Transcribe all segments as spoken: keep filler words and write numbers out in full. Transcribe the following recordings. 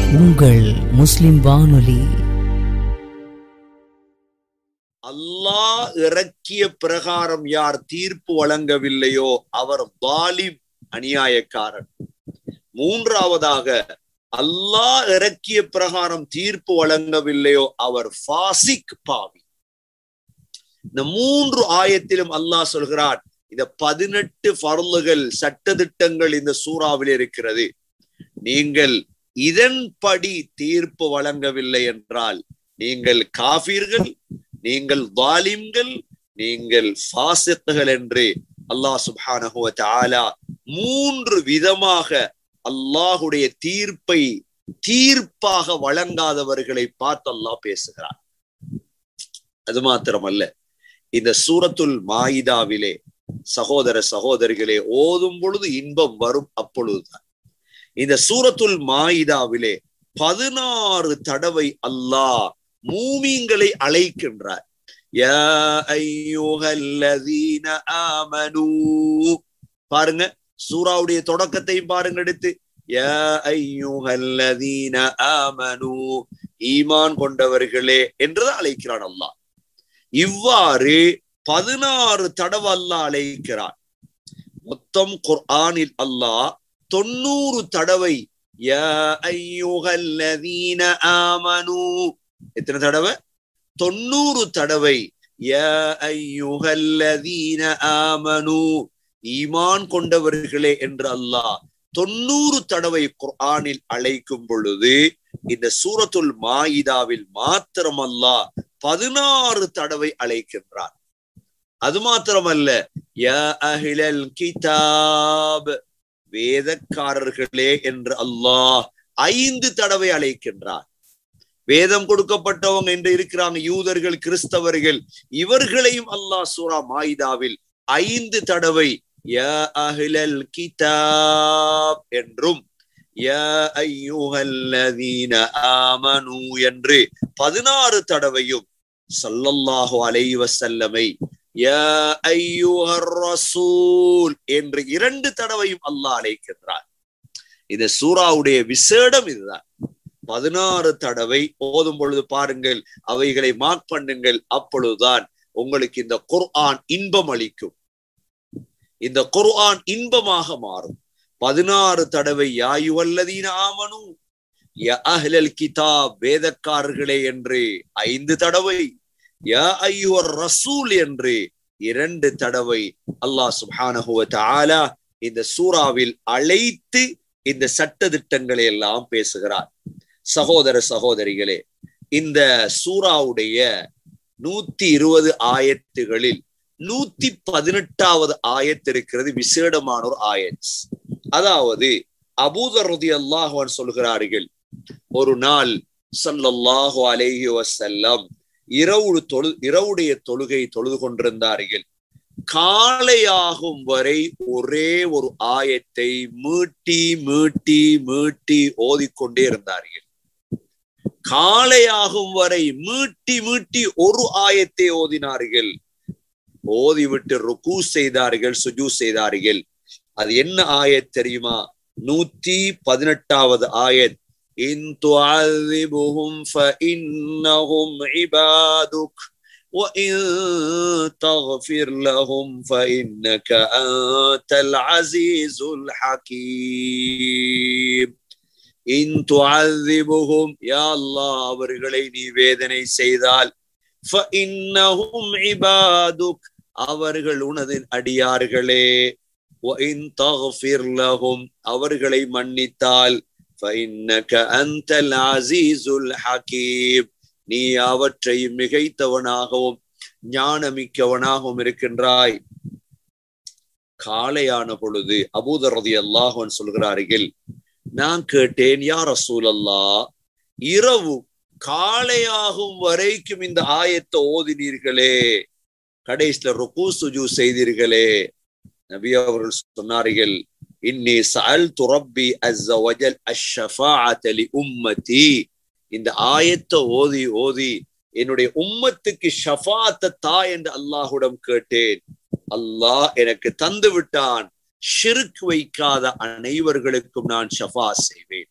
உங்கள் முஸ்லிம் வானொலி. அல்லாஹ் இறக்கிய பிரகாரம் யார் தீர்ப்பு வழங்கவில்லையோ அவர் வாலிம், அநியாயக்காரன். மூன்றாவதாக, அல்லாஹ் இறக்கிய பிரகாரம் தீர்ப்பு வழங்கவில்லையோ அவர் ஃபாசிக், பாவி. இந்த மூன்று ஆயத்திலும் அல்லாஹ் சொல்கிறார், இந்த பதினெட்டு ஃபர்லுகள், சட்டதிட்டங்கள் இந்த சூறாவில் இருக்கிறது. நீங்கள் இதன்படி தீர்ப்பு வழங்கவில்லை என்றால் நீங்கள் காஃபிர்கள், நீங்கள் வாலிம்கள், நீங்கள் ஃபாசிக்குகள் என்று அல்லாஹ் சுப்ஹானஹு வ தஆலா மூன்று விதமாக அல்லாஹுடைய தீர்ப்பை தீர்ப்பாக வழங்காதவர்களை பார்த்து அல்லாஹ் பேசுகிறார். அது மாத்திரமல்ல, இந்த சூரத்துல் மாயிதாவிலே சகோதர சகோதரிகளே ஓதும் பொழுது இன்பம் வரும். அப்பொழுதுதான் இந்த சூரத்துல் மாயிதாவிலே பதினாறு தடவை அல்லாஹ் மூமின்களை அழைக்கின்றார். யா அய்யுஹல்லதீன ஆமனூ. பாருங்க, சூராவுடைய தொடக்கத்தையும் பாருங்க எடுத்து. யா அய்யுஹல்லதீன ஆமனூ, ஈமான் கொண்டவர்களே என்றுதான் அழைக்கிறான் அல்லாஹ். இவ்வாறு பதினாறு தடவை அல்லாஹ் அழைக்கிறான். மொத்தம் குர்ஆனில் அல்லாஹ் தொண்ணூறு தடவை யா அய்யுஹல்லதீன ஆமனூ, எத்தனை தடவை? தொண்ணூறு தடவை யா அய்யுஹல்லதீன ஆமனூ, ஈமான் கொண்டவர்களே என்று அல்லாஹ் தொண்ணூறு தடவை குர்ஆனில் அழைக்கும் பொழுது இந்த சூரத்துல் மாயிதாவில் மாத்திரம் அல்லாஹ் பதினாறு தடவை அழைக்கின்றார். அது மாத்திரமல்ல, யா அஹ்லல் கிதாப், வேதக்காரர்களே என்று அல்லாஹ் ஐந்து தடவை அழைக்கின்றார். வேதம் கொடுக்கப்பட்டவங்க என்று இருக்கிறாங்க யூதர்கள், கிறிஸ்தவர்கள், இவர்களையும் அல்லாஹ் சூரா மாயிதாவில் ஐந்து தடவை யா அஹ்லல் கிதாப் என்றும் யா அய்யுஹல்லதீன ஆமனூ என்று பதினாறு தடவையும் ஸல்லல்லாஹு அலைஹி வஸல்லமை யா அய்யுஹர் ரசூல் என்று இரண்டு தடவையும் அல்லாஹ் அழைக்கின்றார். இந்த சூராவுடைய விசேடம் இதுதான். பதினாறு தடவை ஓதும் பொழுது பாருங்கள், அவைகளை மார்க் பண்ணுங்கள். அப்பொழுதுதான் உங்களுக்கு இந்த குர்ஆன் இன்பம் அளிக்கும். இந்த குர்ஆன் இன்பமாக மாறும். பதினாறு தடவை யா அய்யுஹல்லதீன ஆமனூ, யா அஹ்லல் கிதாப், வேதக்காரர்களே என்று ஐந்து தடவை, யா அய்யுஹர் ரசூல் என்று இரண்டு தடவை அல்லாஹ் சுப்ஹானஹு வ தஆலா இந்த சூறாவில் அழைத்து இந்த சட்ட திட்டங்களை எல்லாம் பேசுகிறார். சகோதர சகோதரிகளே, இந்த சூறாவுடைய நூத்தி இருபது ஆயத்துகளில் நூத்தி பதினெட்டாவது ஆயத்து இருக்கிறது, விசேடமான ஒரு ஆயத். அதாவது அபூதர் ரலியல்லாஹு அன்ஹு சொல்கிறார்கள், ஒரு நாள் ஸல்லல்லாஹு அலைஹி வஸல்லம் இரவு தொழு இரவுடைய தொழுகை தொழுது கொண்டிருந்தார்கள். காலையாகும் வரை ஒரே ஒரு ஆயத்தை மீட்டி மீட்டி மீட்டி ஓதிக்கொண்டே இருந்தார்கள். காலையாகும் வரை மீட்டி மீட்டி ஒரு ஆயத்தை ஓதினார்கள். ஓதிவிட்டு ருக்கு செய்தார்கள், சுஜூத் செய்தார்கள். அது என்ன ஆயத் தெரியுமா? நூத்தி பதினெட்டாவது ஆயத். இன் துஅذிபுஹும் ஃபஇன்னஹும் இபாதுக் வ இன் தக்ஃபிர் லஹும் ஃபஇன்னக அன்தல் அஸீஸுல் ஹகீம். இன் துஅذிபுஹும், யா அல்லாஹ் அவர்களை நீ வேதனை செய்தால், ஃபஇன்னஹும் இபாதுக், அவர்கள் உனது அடியார்களே, வ இன் தக்ஃபிர் லஹும், அவர்களை மன்னித்தால், فإنك أنت العزيز الحكيم, நீ அவற்றை மிகைத்தவனாகவும் ஞானமிக்கவனாகவும் இருக்கின்றாய். காலையான பொழுது அபூதர் ரலியல்லாஹு அன்ஹு சொல்கிறார்கள், நான் கேட்டேன், யா ரசூலல்லாஹ், இரவு காலையாகும் வரைக்கும் இந்த ஆயத்தை ஓதினீர்களே, கடைசில ருக்கு சுஜூத் செய்தீர்களே. நபி அவர்கள் சொன்னார்கள், இன்னி சஅல்து ரப்பி அஸ்ஸ வஜல் அஷ்ஷஃபாஅத லி உம்மதி, இந்த ஆயத்தை ஓதி ஓதி என்னுடைய உம்மத்துக்கு ஷஃபாஅத் தா என்று அல்லாஹ்விடம் கேட்டேன். அல்லாஹ் எனக்கு தந்து விட்டான். ஷிர்க் வைக்காத அனைவர்களுக்கும் நான் ஷஃபா செய்வேன்.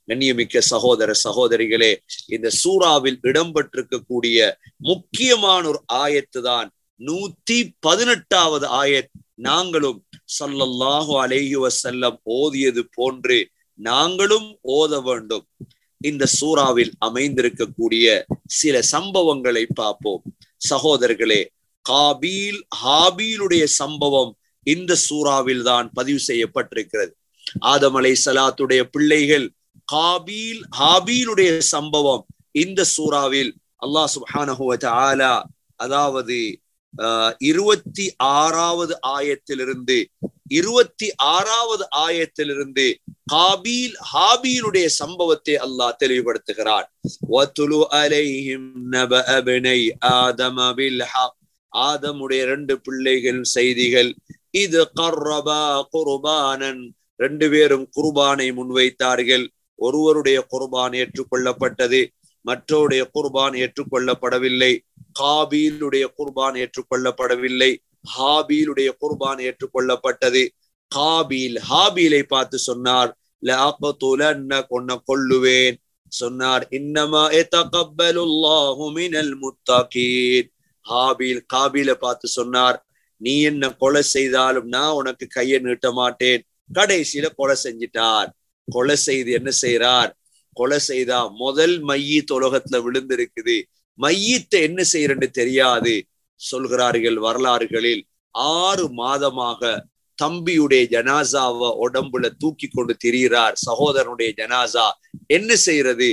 கண்ணியமிக்க சகோதர சகோதரிகளே, இந்த சூறாவில் இடம்பெற்றிருக்கக்கூடிய முக்கியமான ஒரு ஆயத்து தான் நூத்தி பதினெட்டாவது ஆயத். நாங்களும் ஸல்லல்லாஹு அலைஹி வஸல்லம் ஓதியது போன்று நாங்களும் ஓத வேண்டும். இந்த சூறாவில் அமைந்திருக்கக்கூடிய சில சம்பவங்களை பார்ப்போம். சகோதரர்களே, காபீல் ஹாபீலுடைய சம்பவம் இந்த சூறாவில் தான் பதிவு செய்யப்பட்டிருக்கிறது. ஆதம் அலைஹிஸ்ஸலாத்துடைய பிள்ளைகள் காபீல் ஹாபீலுடைய சம்பவம் இந்த சூறாவில் அல்லாஹ் சுப்ஹானஹு வ தஆலா அதாவது இருபத்தி ஆறாவது ஆயத்திலிருந்து இருபத்தி ஆறாவது ஆயத்திலிருந்து காபீல் ஹாபீலுடைய சம்பவத்தை அல்லாஹ் தெளிவுபடுத்துகிறார். வதுலு அலைஹிம் நபஅ பனை ஆதம பில் ஹக், ஆதமுடைய ரெண்டு பிள்ளைகள் செய்திகள். இது கர்ரபா குர்பானன், ரெண்டு பேரும் குர்பானை முன்வைத்தார்கள். ஒருவருடைய குர்பான் ஏற்றுக்கொள்ளப்பட்டது, மற்றவருடைய குர்பான் ஏற்றுக்கொள்ளப்படவில்லை. காபீலுடைய குர்பான் ஏற்றுக்கொள்ளப்படவில்லை, ஹாபீலுடைய குர்பான் ஏற்றுக்கொள்ளப்பட்டது. காபீல் ஹாபீலை பார்த்து சொன்னார், கொன்ன கொல்லுவேன் சொன்னார். இன்னமா யதகப்பலுல்லாஹு மினல் முத்தகீன். ஹாபீல் காபீலை பார்த்து சொன்னார், நீ என்ன கொலை செய்தாலும் நான் உனக்கு கையை நீட்ட மாட்டேன். கடைசியில கொலை செஞ்சிட்டார். கொலை செய்து என்ன செய்யறார்? கொலை செய்தா முதல் மையீத் உலகத்துல விழுந்திருக்குது. மையீத்தை என்ன செய்யறன்னு தெரியாது. சொல்கிறார்கள் வரலாறுகளில், ஆறு மாதமாக தம்பியுடைய ஜனாசாவை உடம்புல தூக்கி கொண்டு திரிகிறார். சகோதரனுடைய ஜனாசா என்ன செய்யறது?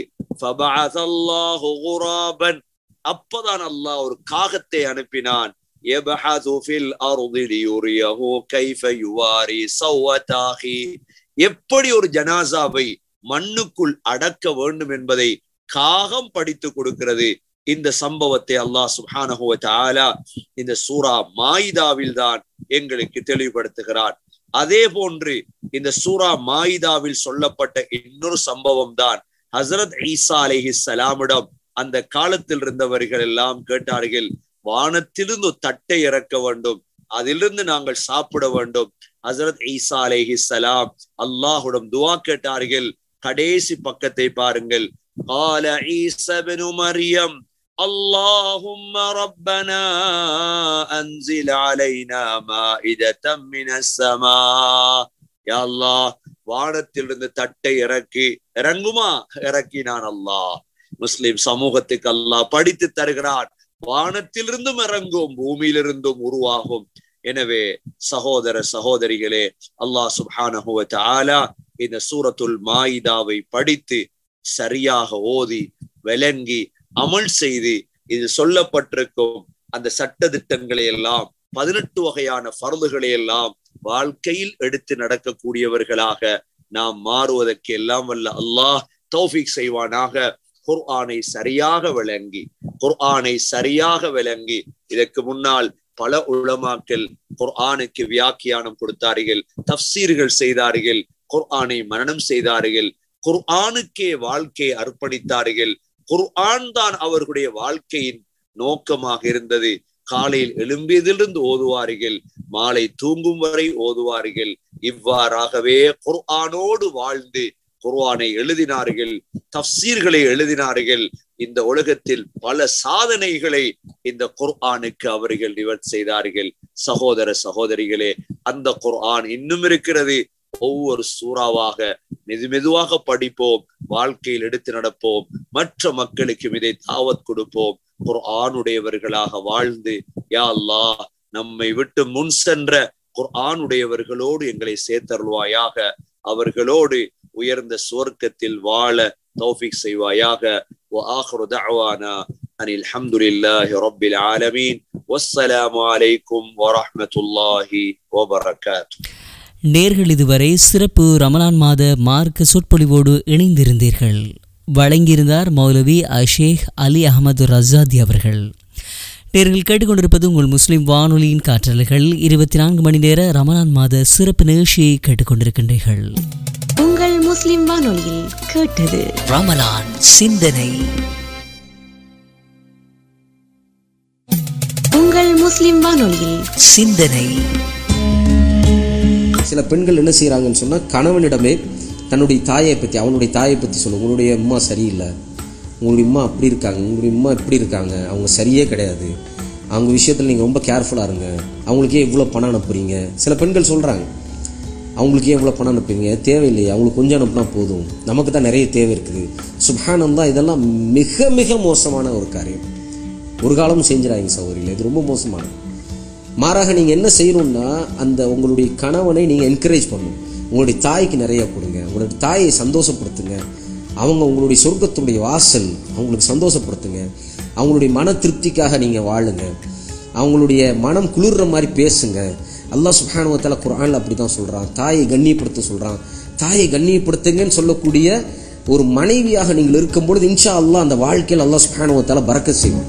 அப்பதான் அல்லாஹ் ஒரு காகத்தை அனுப்பினான். எப்படி ஒரு ஜனாசாவை மண்ணுக்குள் அடக்க வேண்டும் என்பதை காகம் படித்து கொடுக்கிறது. இந்த சம்பவத்தை அல்லாஹ் சுப்ஹானஹு வ தஆலா இந்த சூரா மாயிதாவில் தான் எங்களுக்கு தெளிவுபடுத்துகிறார். அதே போன்று இந்த சூரா மாயிதாவில் சொல்லப்பட்ட இன்னொரு சம்பவம் தான் ஹஸரத் ஈசா அலைஹிஸ்ஸலாமிடம் அந்த காலத்தில் இருந்தவர்கள் எல்லாம் கேட்டார்கள், வானத்திலிருந்து தட்டை இறக்க வேண்டும், அதிலிருந்து நாங்கள் சாப்பிட வேண்டும். ஹஸரத் ஈசா அலைஹிஸ்ஸலாம் அல்லாஹ்விடம் துஆ கேட்டார்கள். கடைசி பக்கத்தை பாருங்கள். قال عيسى ابن مريم اللهم ربنا انزل علينا مائدة من السماء. யா அல்லாஹ், வானத்திலிருந்து தட்டை இறக்கி இறங்குமா? இறக்கினான் அல்லாஹ். முஸ்லிம் சமூகத்துக்கு அல்லாஹ் படித்து தருகிறான், வானத்திலிருந்தும் இறங்கும், பூமியிலிருந்தும் உருவாகும். எனவே சகோதர சகோதரிகளே, அல்லாஹ் சுப்ஹானஹு வ தஆலா இந்த சூரத்துல் மாயிதாவை படித்து சரியாக ஓதி விளங்கி அமல் செய்து இது சொல்லப்பட்டிருக்கும் அந்த சட்ட திட்டங்களை எல்லாம், பதினெட்டு வகையான ஃபர்துகளை எல்லாம் வாழ்க்கையில் எடுத்து நடக்கக்கூடியவர்களாக நாம் மாறுவதற்கு எல்லாம் வல்ல அல்லாஹ் தௌஃபீக் செய்வானாக. குர்ஆனை சரியாக விளங்கி குர்ஆனை சரியாக விளங்கி இதற்கு முன்னால் பல உலமாக்கள் குர்ஆனுக்கு வியாக்கியானம் கொடுத்தார்கள், தஃப்சீர்கள் செய்தார்கள், குர்ஆனை மனனம் செய்தார்கள், குர்ஆனுக்கே வாழ்க்கையை அர்ப்பணித்தார்கள். குர்ஆன் தான் அவர்களுடைய வாழ்க்கையின் நோக்கமாக இருந்தது. காலையில் எழும்பியதிலிருந்து ஓதுவார்கள், மாலை தூங்கும் வரை ஓதுவார்கள். இவ்வாறாகவே குர்ஆனோடு வாழ்ந்து குர்ஆனை எழுதினார்கள், தஃப்சீர்களை எழுதினார்கள். இந்த உலகத்தில் பல சாதனைகளை இந்த குர்ஆனுக்கு அவர்கள் நிவர்த்தி செய்தார்கள். சகோதர சகோதரிகளே, அந்த குர்ஆன் இன்னும் இருக்கிறது. ஒவ்வொரு சூறாவாக மெது மெதுவாக படிப்போம், வாழ்க்கையில் எடுத்து நடப்போம், மற்ற மக்களுக்கும் இதை தாவத் கொடுப்போம். குர்ஆனுடையவர்களாக வாழ்ந்து யா அல்லாஹ் நம்மை விட்டு முன் சென்ற குர்ஆனுடையவர்களோடு எங்களை சேர்த்தருள்வாயாக. அவர்களோடு உயர்ந்த சுவர்க்கத்தில் வாழ தௌஃபீக் செய்வாயாக. وآخر دعوانا أن الحمد لله رب العالمين والسلام عليكم ورحمة الله وبركاته. நேர்கள் இதுவரை சிறப்பு ரமலான் மாத மார்க்க சொற்பொழிவோடு இணைந்திருந்தீர்கள். வழங்கியிருந்தார் மௌலவி அஷேக் அலி அஹமது ரஸாதி அவர்கள். நேர்கள் கேட்டுக்கொண்டிருப்பது உங்கள் முஸ்லிம் வானொலியின் காற்றலைகள். இருபத்தி நான்கு மணி நேர ரமலான் மாத சிறப்பு நிகழ்ச்சியை கேட்டுக்கொண்டிருக்கின்றீர்கள். உங்கள் முஸ்லிம் வானொலியில் கேட்டது ரமலான் சிந்தனை. உங்கள் முஸ்லிம் வானொலியில் சிந்தனை. சில பெண்கள் என்ன செய்கிறாங்கன்னு சொன்னால், கணவனிடமே தன்னுடைய தாயை பற்றி அவனுடைய தாயை பற்றி சொல்லுவோம். உங்களுடைய அம்மா சரியில்லை, உங்களுடைய அம்மா அப்படி இருக்காங்க, உங்களுடைய அம்மா இப்படி இருக்காங்க, அவங்க சரியே கிடையாது, அவங்க விஷயத்தில் நீங்கள் ரொம்ப கேர்ஃபுல்லாக இருங்க, அவங்களுக்கே இவ்வளோ பணம் அனுப்புறீங்க. சில பெண்கள் சொல்கிறாங்க, அவங்களுக்கே இவ்வளோ பணம் அனுப்புறீங்க, தேவையில்லையே, அவங்களுக்கு கொஞ்சம் அனுப்புனா போதும், நமக்கு தான் நிறைய தேவை இருக்குது. சுப்ஹானல்லாஹ், இதெல்லாம் மிக மிக மோசமான ஒரு காரியம். ஒரு காலமும் செஞ்சிடாதீங்க சகோதரிகளே, இது ரொம்ப மோசமானது. மாறாக நீங்கள் என்ன செய்யணும்னா, அந்த உங்களுடைய கணவனை நீங்கள் என்கரேஜ் பண்ணணும். உங்களுடைய தாய்க்கு நிறைய கொடுங்க, உங்களுடைய தாயை சந்தோஷப்படுத்துங்க. அவங்க உங்களுடைய சொர்க்கத்துடைய வாசல், அவங்களுக்கு சந்தோஷப்படுத்துங்க. அவங்களுடைய மன திருப்திக்காக நீங்கள் வாழுங்க. அவங்களுடைய மனம் குளிர்ற மாதிரி பேசுங்க. அல்லாஹ் சுப்ஹானஹு வ தஆலா குர்ஆனில் அப்படி தான் சொல்கிறான், தாயை கண்ணியப்படுத்த சொல்கிறான். தாயை கண்ணியப்படுத்துங்கன்னு சொல்லக்கூடிய ஒரு மனைவியாக நீங்கள் இருக்கும்பொழுது இன்ஷா அல்லாஹ் அந்த வாழ்க்கையில் அல்லாஹ் சுப்ஹானஹு வ தஆலா பரக்கத் செய்வான்.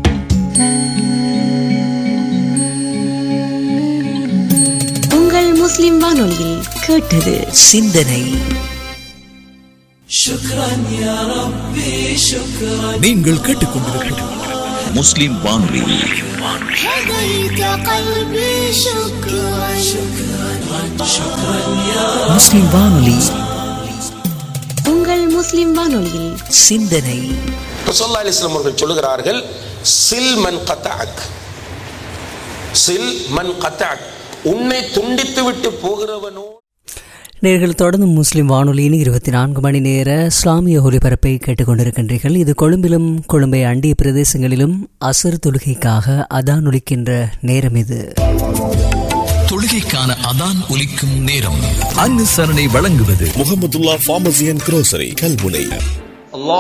உங்கள் முஸ்லிம் வானொலியில் கேட்டது சிந்தனை. நீங்கள் கேட்டுக்கொண்டிருப்பது முஸ்லிம் வானொலி. முஸ்லிம் வானொலி, உங்கள் முஸ்லிம் வானொலியில் சிந்தனை. ஸல்லல்லாஹு அலைஹி வஸல்லம் அவர்கள் சொல்லுகிறார்கள், சில் மன் கதஅக், சில் மன் கதஅக், உன்னை துண்டித்து விட்டு போகிறவனோ. நேர்கள் தொடர்ந்து முஸ்லிம் வானொலியின் இருபத்தி நான்கு மணி நேர இஸ்லாமிய ஒலிபரப்பை கேட்டுக்கொண்டிருக்கின்றீர்கள். இது கொழும்பிலும் கொழும்பை அண்டிய பிரதேசங்களிலும் அசர் தொழுகைக்காக அதான் ஒலிக்கின்ற நேரம். இது தொழுகைக்கான அதான் ஒலிக்கும் நேரம். அனுசரணை வழங்குவது முஹம்மதுல்லாஹ் ஃபார்மசி அண்ட் குரோசரி, கல்முனை.